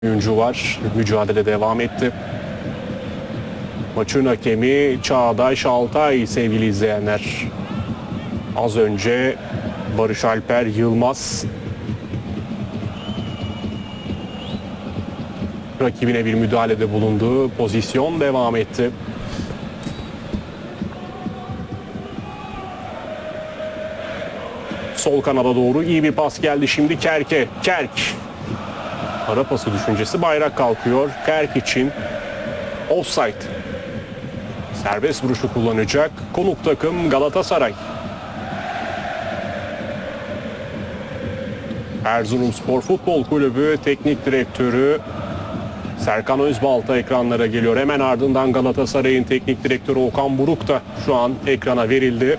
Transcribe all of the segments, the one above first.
oyuncu var. Mücadele devam etti. Maçın hakemi Çağdaş Altay sevgili izleyenler. Az önce Barış Alper Yılmaz rakibine bir müdahalede bulunduğu pozisyon devam etti. Sol kanada doğru iyi bir pas geldi şimdi Kerk'e. Kerk. Ara pası düşüncesi, bayrak kalkıyor. Kerk için offside. Serbest vuruşu kullanacak konuk takım Galatasaray. Erzurumspor Futbol Kulübü Teknik Direktörü Serkan Özbalta ekranlara geliyor. Hemen ardından Galatasaray'ın teknik direktörü Okan Buruk da şu an ekrana verildi.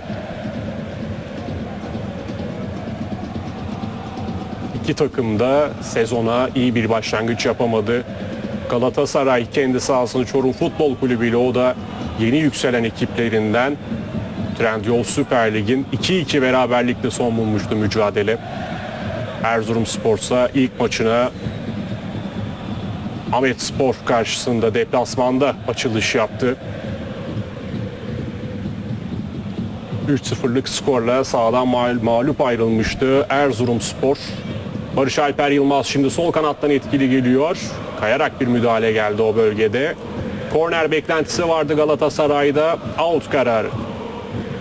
İki takım da sezona iyi bir başlangıç yapamadı. Galatasaray kendi sahasını Çorum Futbol Kulübü ile, o da yeni yükselen ekiplerinden, Trendyol Süper Lig'in 2-2 beraberlikle son bulmuştu mücadele. Erzurumspor ise ilk maçına Ahmetspor karşısında deplasmanda açılış yaptı. 3-0'lık skorla sahadan mağlup ayrılmıştı Erzurumspor. Barış Alper Yılmaz şimdi sol kanattan etkili geliyor. Kayarak bir müdahale geldi o bölgede. Korner beklentisi vardı Galatasaray'da. Out kararı.